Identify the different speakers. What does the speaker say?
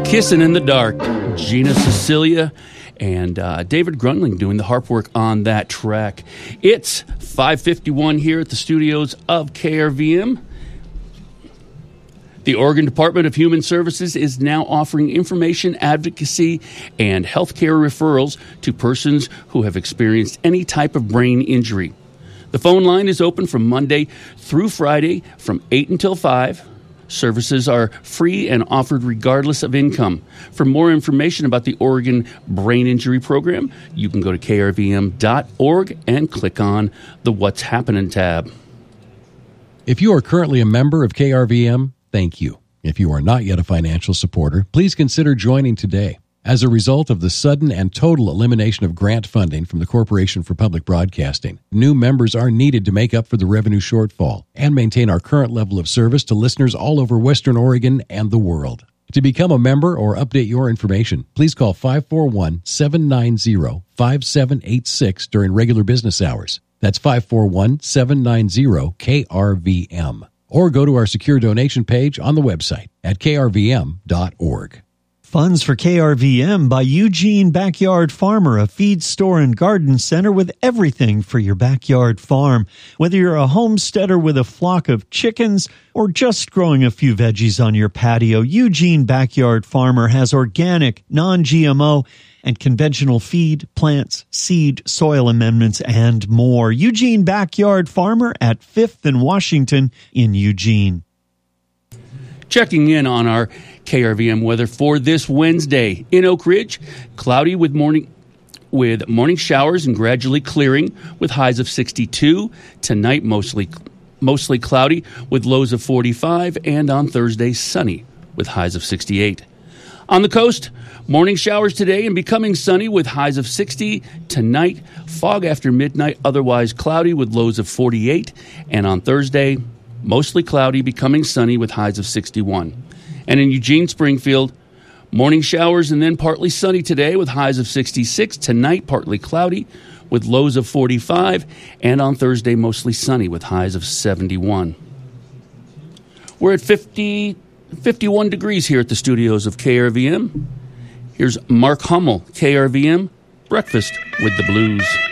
Speaker 1: Kissing in the Dark, Gina Cecilia and David Grunling doing the harp work on that track. It's 5:51 here at the studios of KRVM. The Oregon Department of Human Services is now offering information, advocacy, and healthcare referrals to persons who have experienced any type of brain injury. The phone line is open from Monday through Friday from 8 until 5. Services are free and offered regardless of income. For more information about the Oregon Brain Injury Program, you can go to krvm.org and click on the What's Happening tab.
Speaker 2: If you are currently a member of KRVM, thank you. If you are not yet a financial supporter, please consider joining today. As a result of the sudden and total elimination of grant funding from the Corporation for Public Broadcasting, new members are needed to make up for the revenue shortfall and maintain our current level of service to listeners all over Western Oregon and the world. To become a member or update your information, please call 541-790-5786 during regular business hours. That's 541-790-KRVM. Or go to our secure donation page on the website at krvm.org.
Speaker 3: Funds for KRVM by Eugene Backyard Farmer, a feed store and garden center with everything for your backyard farm. Whether you're a homesteader with a flock of chickens or just growing a few veggies on your patio, Eugene Backyard Farmer has organic, non-GMO, and conventional feed, plants, seed, soil amendments, and more. Eugene Backyard Farmer at 5th and Washington in Eugene.
Speaker 1: Checking in on our KRVM weather for this Wednesday. In Oak Ridge, cloudy with morning showers and gradually clearing with highs of 62. Tonight, mostly cloudy with lows of 45. And on Thursday, sunny with highs of 68. On the coast, morning showers today and becoming sunny with highs of 60. Tonight, fog after midnight, otherwise cloudy with lows of 48. And on Thursday, mostly cloudy, becoming sunny with highs of 61. And in Eugene, Springfield, morning showers and then partly sunny today with highs of 66. Tonight, partly cloudy with lows of 45. And on Thursday, mostly sunny with highs of 71. We're at 51 degrees here at the studios of KRVM. Here's Mark Hummel, KRVM, Breakfast with the Blues.